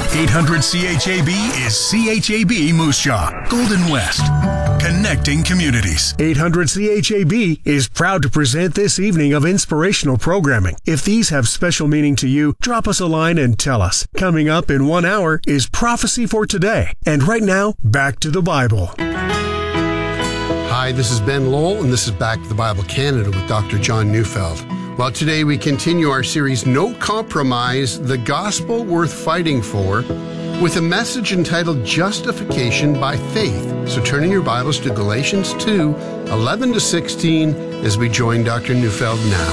800 CHAB is CHAB Moose Jaw, Golden West, connecting communities. 800 CHAB is proud to present this evening of inspirational programming. If these have special meaning to you, drop us a line and tell us. Coming up in 1 hour is Prophecy for Today. And right now, back to the Bible. Hi, this is Ben Lowell, and this is Back to the Bible Canada with Dr. John Neufeld. Well, today we continue our series, No Compromise, The Gospel Worth Fighting For, with a message entitled Justification by Faith. So turn in your Bibles to Galatians 2, 11 to 16, as we join Dr. Neufeld now.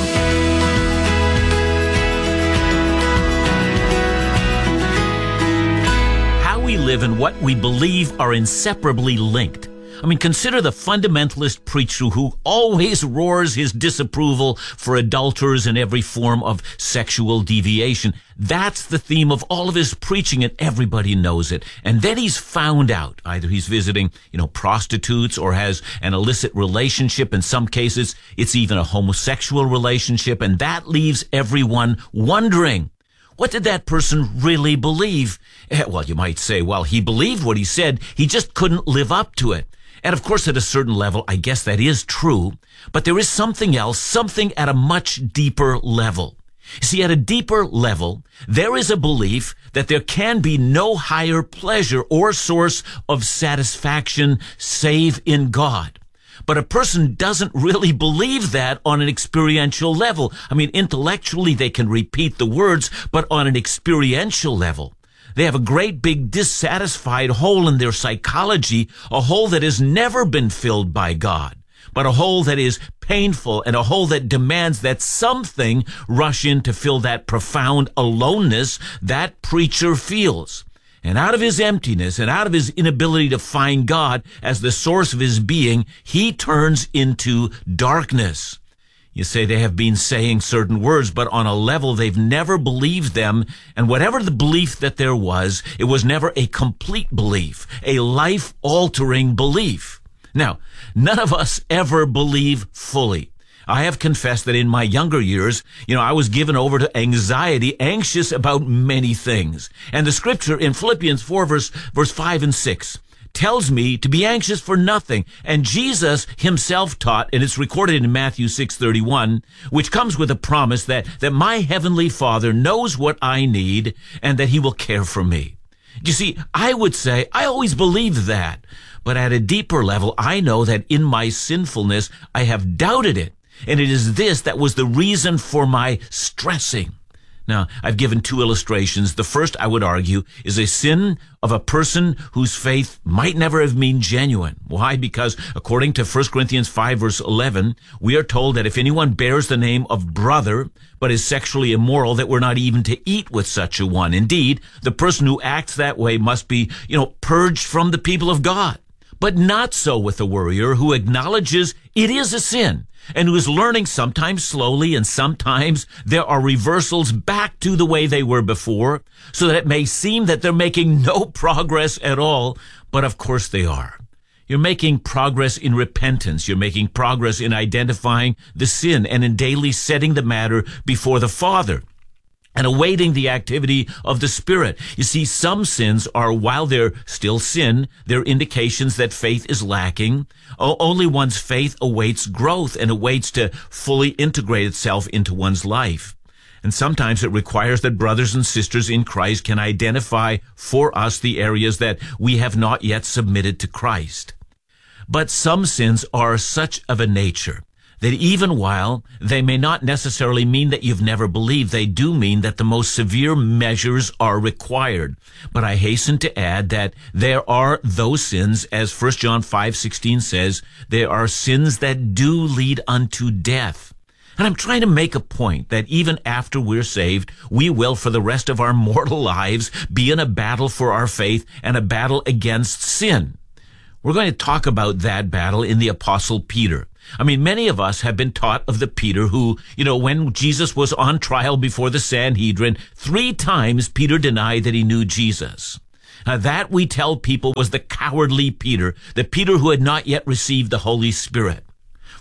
How we live and what we believe are inseparably linked. I mean, consider the fundamentalist preacher who always roars his disapproval for adulterers and every form of sexual deviation. That's the theme of all of his preaching, and everybody knows it. And then he's found out. Either he's visiting, prostitutes, or has an illicit relationship. In some cases, it's even a homosexual relationship, and that leaves everyone wondering, what did that person really believe? Well, you might say, he believed what he said. He just couldn't live up to it. And of course, at a certain level, I guess that is true. But there is something else, something at a much deeper level. See, at a deeper level, there is a belief that there can be no higher pleasure or source of satisfaction save in God. But a person doesn't really believe that on an experiential level. I mean, intellectually, they can repeat the words, but on an experiential level, they have a great big dissatisfied hole in their psychology, a hole that has never been filled by God, but a hole that is painful and a hole that demands that something rush in to fill that profound aloneness that preacher feels. And out of his emptiness and out of his inability to find God as the source of his being, he turns into darkness. You say they have been saying certain words, but on a level they've never believed them. And whatever the belief that there was, it was never a complete belief, a life-altering belief. Now, none of us ever believe fully. I have confessed that in my younger years, I was given over to anxiety, anxious about many things. And the scripture in Philippians 4, verse 5 and 6, tells me to be anxious for nothing. And Jesus himself taught, and it's recorded in Matthew 6:31, which comes with a promise that my heavenly Father knows what I need and that he will care for me. You see, I would say I always believed that. But at a deeper level, I know that in my sinfulness, I have doubted it. And it is this that was the reason for my stressing. Now, I've given two illustrations. The first, I would argue, is a sin of a person whose faith might never have been genuine. Why? Because according to 1 Corinthians 5, verse 11, we are told that if anyone bears the name of brother, but is sexually immoral, that we're not even to eat with such a one. Indeed, the person who acts that way must be, purged from the people of God. But not so with the worrier who acknowledges it is a sin, and who is learning sometimes slowly, and sometimes there are reversals back to the way they were before, so that it may seem that they're making no progress at all, but of course they are. You're making progress in repentance. You're making progress in identifying the sin and in daily setting the matter before the Father and awaiting the activity of the Spirit. You see, some sins are, while they're still sin, they're indications that faith is lacking. Only one's faith awaits growth and awaits to fully integrate itself into one's life. And sometimes it requires that brothers and sisters in Christ can identify for us the areas that we have not yet submitted to Christ. But some sins are such of a nature that even while they may not necessarily mean that you've never believed, they do mean that the most severe measures are required. But I hasten to add that there are those sins, as 1 John 5:16 says, there are sins that do lead unto death. And I'm trying to make a point that even after we're saved, we will, for the rest of our mortal lives, be in a battle for our faith and a battle against sin. We're going to talk about that battle in the Apostle Peter. I mean, many of us have been taught of the Peter who, when Jesus was on trial before the Sanhedrin, 3 times Peter denied that he knew Jesus. That, we tell people, was the cowardly Peter, the Peter who had not yet received the Holy Spirit.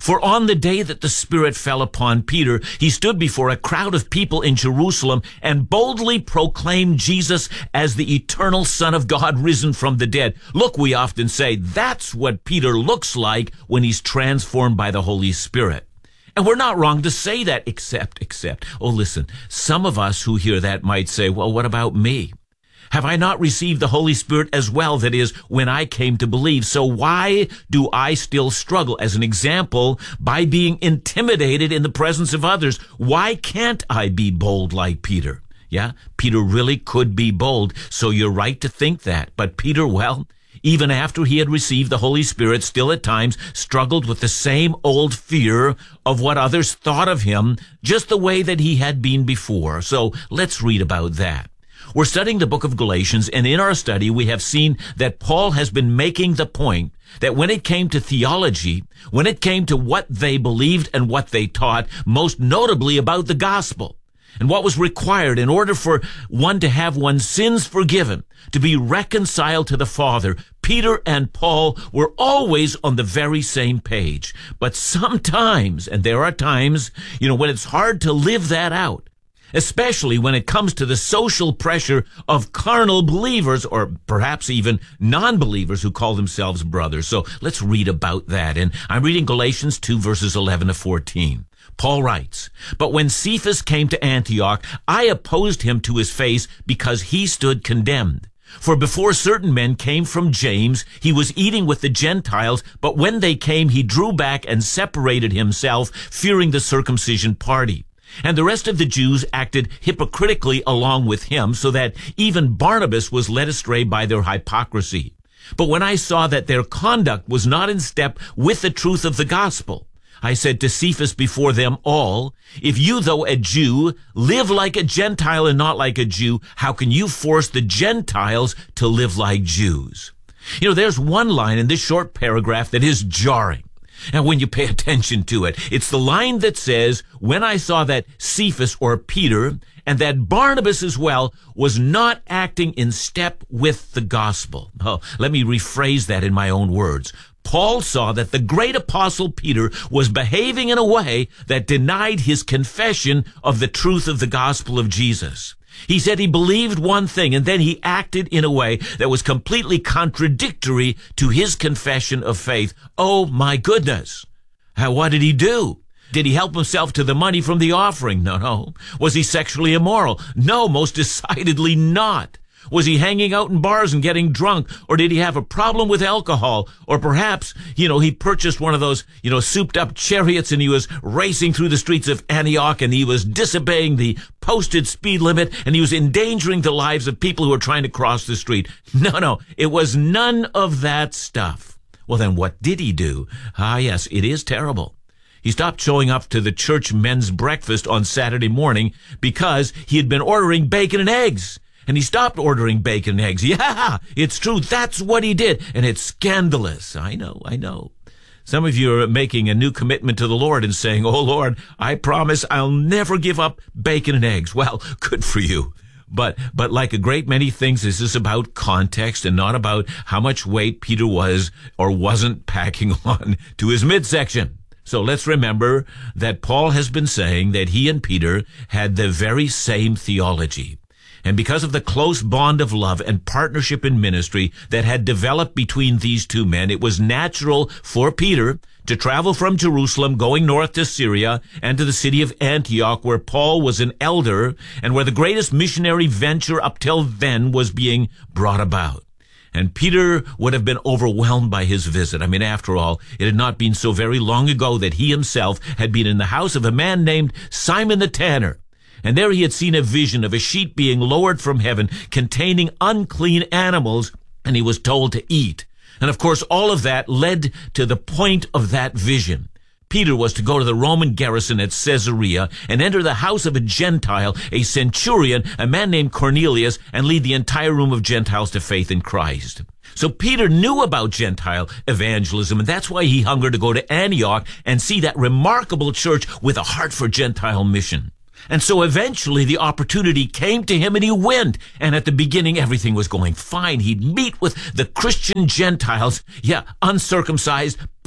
For on the day that the Spirit fell upon Peter, he stood before a crowd of people in Jerusalem and boldly proclaimed Jesus as the eternal Son of God risen from the dead. Look, we often say, that's what Peter looks like when he's transformed by the Holy Spirit. And we're not wrong to say that, except, oh, listen, some of us who hear that might say, well, what about me? Have I not received the Holy Spirit as well? That is, when I came to believe. So why do I still struggle? As an example, by being intimidated in the presence of others. Why can't I be bold like Peter? Yeah, Peter really could be bold, so you're right to think that. But Peter, well, even after he had received the Holy Spirit, still at times struggled with the same old fear of what others thought of him, just the way that he had been before. So let's read about that. We're studying the book of Galatians, and in our study we have seen that Paul has been making the point that when it came to theology, when it came to what they believed and what they taught, most notably about the gospel, and what was required in order for one to have one's sins forgiven, to be reconciled to the Father, Peter and Paul were always on the very same page. But sometimes, and there are times, when it's hard to live that out, especially when it comes to the social pressure of carnal believers, or perhaps even non-believers who call themselves brothers. So let's read about that. And I'm reading Galatians 2, verses 11 to 14. Paul writes, "But when Cephas came to Antioch, I opposed him to his face because he stood condemned. For before certain men came from James, he was eating with the Gentiles, but when they came, he drew back and separated himself, fearing the circumcision party. And the rest of the Jews acted hypocritically along with him, so that even Barnabas was led astray by their hypocrisy. But when I saw that their conduct was not in step with the truth of the gospel, I said to Cephas before them all, if you, though a Jew, live like a Gentile and not like a Jew, how can you force the Gentiles to live like Jews?" There's one line in this short paragraph that is jarring. And when you pay attention to it, it's the line that says, when I saw that Cephas, or Peter, and that Barnabas as well, was not acting in step with the gospel. Oh, let me rephrase that in my own words. Paul saw that the great apostle Peter was behaving in a way that denied his confession of the truth of the gospel of Jesus. He said he believed one thing, and then he acted in a way that was completely contradictory to his confession of faith. Oh, my goodness. What did he do? Did he help himself to the money from the offering? No. Was he sexually immoral? No, most decidedly not. Was he hanging out in bars and getting drunk? Or did he have a problem with alcohol? Or perhaps, he purchased one of those, souped up chariots and he was racing through the streets of Antioch and he was disobeying the posted speed limit and he was endangering the lives of people who were trying to cross the street. No, it was none of that stuff. Well, then what did he do? Yes, it is terrible. He stopped showing up to the church men's breakfast on Saturday morning because he had been ordering bacon and eggs. And he stopped ordering bacon and eggs. Yeah, it's true. That's what he did. And it's scandalous. I know. Some of you are making a new commitment to the Lord and saying, "Oh, Lord, I promise I'll never give up bacon and eggs." Well, good for you. But like a great many things, this is about context and not about how much weight Peter was or wasn't packing on to his midsection. So let's remember that Paul has been saying that he and Peter had the very same theology. And because of the close bond of love and partnership in ministry that had developed between these two men, it was natural for Peter to travel from Jerusalem, going north to Syria and to the city of Antioch, where Paul was an elder and where the greatest missionary venture up till then was being brought about. And Peter would have been overwhelmed by his visit. After all, it had not been so very long ago that he himself had been in the house of a man named Simon the Tanner. And there he had seen a vision of a sheet being lowered from heaven containing unclean animals, and he was told to eat. And of course, all of that led to the point of that vision. Peter was to go to the Roman garrison at Caesarea and enter the house of a Gentile, a centurion, a man named Cornelius, and lead the entire room of Gentiles to faith in Christ. So Peter knew about Gentile evangelism, and that's why he hungered to go to Antioch and see that remarkable church with a heart for Gentile mission. And so eventually the opportunity came to him and he went. And at the beginning, everything was going fine. He'd meet with the Christian Gentiles, uncircumcised,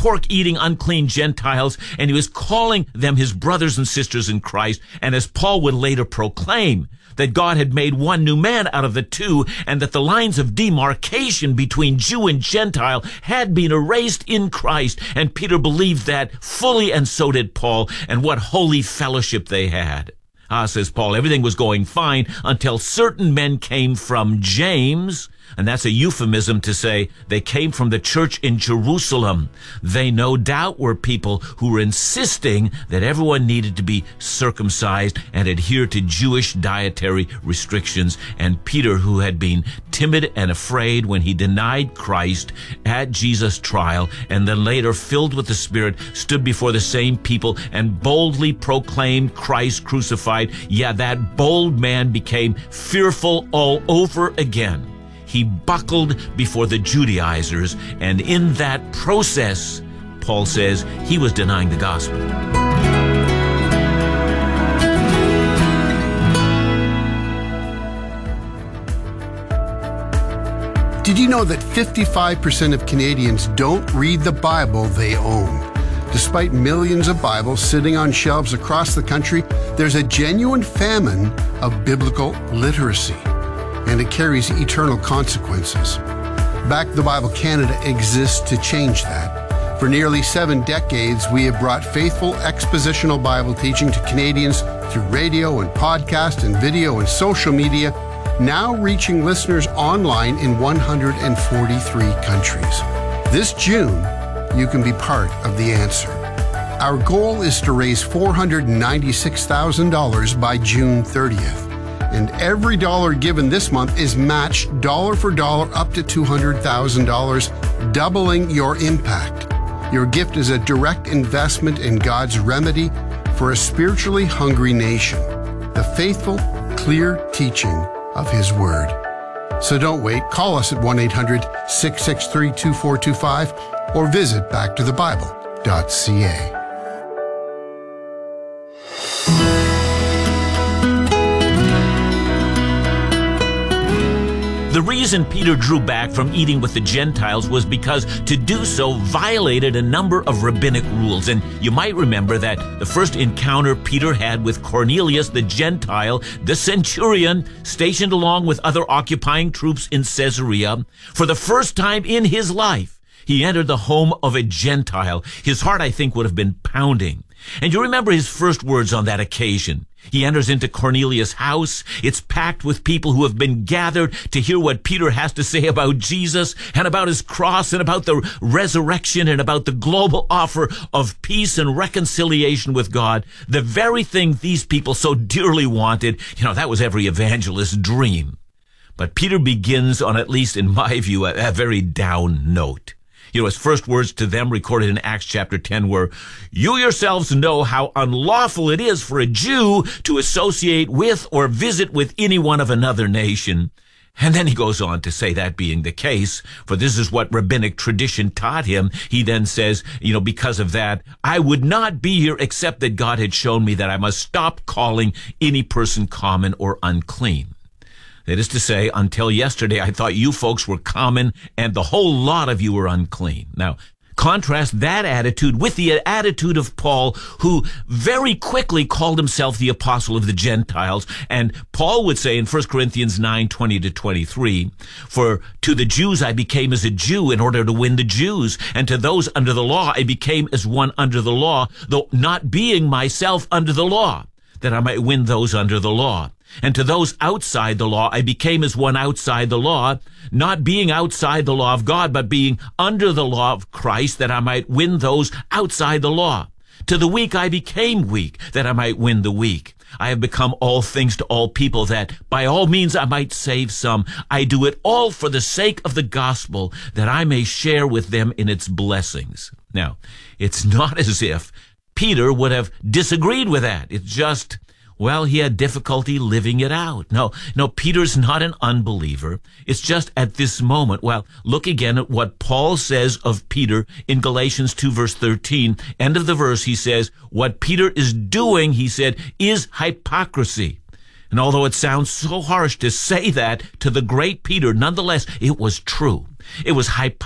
pork-eating, unclean Gentiles, and he was calling them his brothers and sisters in Christ. And as Paul would later proclaim, that God had made one new man out of the two, and that the lines of demarcation between Jew and Gentile had been erased in Christ. And Peter believed that fully, and so did Paul, and what holy fellowship they had. Says Paul, everything was going fine until certain men came from James, and that's a euphemism to say they came from the church in Jerusalem. They no doubt were people who were insisting that everyone needed to be circumcised and adhere to Jewish dietary restrictions. And Peter, who had been timid and afraid when he denied Christ at Jesus' trial, and then later filled with the Spirit, stood before the same people and boldly proclaimed Christ crucified. Yeah, that bold man became fearful all over again. He buckled before the Judaizers, and in that process, Paul says, he was denying the gospel. Did you know that 55% of Canadians don't read the Bible they own? Despite millions of Bibles sitting on shelves across the country, there's a genuine famine of biblical literacy, and it carries eternal consequences. Back the Bible Canada exists to change that. For nearly 7 decades, we have brought faithful expositional Bible teaching to Canadians through radio and podcast and video and social media, now reaching listeners online in 143 countries. This June, you can be part of the answer. Our goal is to raise $496,000 by June 30th. And every dollar given this month is matched dollar for dollar up to $200,000, doubling your impact. Your gift is a direct investment in God's remedy for a spiritually hungry nation, the faithful, clear teaching of His Word. So don't wait. Call us at 1-800-663-2425 or visit backtothebible.ca. The reason Peter drew back from eating with the Gentiles was because to do so violated a number of rabbinic rules. And you might remember that the first encounter Peter had with Cornelius the Gentile, the centurion, stationed along with other occupying troops in Caesarea, for the first time in his life, he entered the home of a Gentile. His heart, I think, would have been pounding. And you remember his first words on that occasion. He enters into Cornelius' house. It's packed with people who have been gathered to hear what Peter has to say about Jesus and about his cross and about the resurrection and about the global offer of peace and reconciliation with God. The very thing these people so dearly wanted, that was every evangelist's dream. But Peter begins on, at least in my view, a very down note. His first words to them, recorded in Acts chapter 10, were, "You yourselves know how unlawful it is for a Jew to associate with or visit with anyone of another nation." And then he goes on to say, that being the case, for this is what rabbinic tradition taught him, he then says, because of that, I would not be here except that God had shown me that I must stop calling any person common or unclean. That is to say, until yesterday, I thought you folks were common and the whole lot of you were unclean. Now, contrast that attitude with the attitude of Paul, who very quickly called himself the apostle of the Gentiles. And Paul would say in 1 Corinthians 9:20-23, "For to the Jews I became as a Jew in order to win the Jews, and to those under the law I became as one under the law, though not being myself under the law, that I might win those under the law. And to those outside the law, I became as one outside the law, not being outside the law of God, but being under the law of Christ, that I might win those outside the law. To the weak I became weak, that I might win the weak. I have become all things to all people, that by all means I might save some. I do it all for the sake of the gospel, that I may share with them in its blessings." Now, it's not as if Peter would have disagreed with that. It's just, he had difficulty living it out. No, Peter's not an unbeliever. It's just at this moment. Look again at what Paul says of Peter in Galatians 2 verse 13. End of the verse, he says, what Peter is doing, he said, is hypocrisy. And although it sounds so harsh to say that to the great Peter, nonetheless, it was true. It was hypocrisy.